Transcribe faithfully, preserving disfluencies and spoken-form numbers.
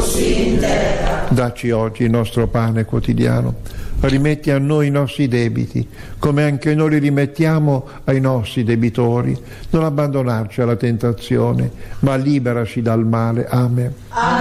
così in terra. Dacci oggi il nostro pane quotidiano. Rimetti a noi i nostri debiti, come anche noi li rimettiamo ai nostri debitori. Non abbandonarci alla tentazione, ma liberaci dal male. Amen. Amen.